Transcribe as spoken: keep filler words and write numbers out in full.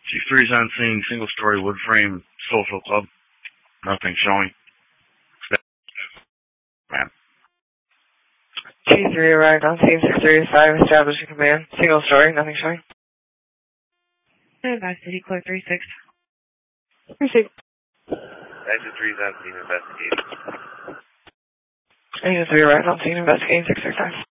Chief three's on scene, single-story wood frame social club. Nothing showing. Ma'am. Chief three arrived on scene six thirty-five, establishing command. Single story, nothing showing. Advise City Clerk three six. Received. Exit three's on scene investigating. Exit three arrived on scene investigating six thirty-five.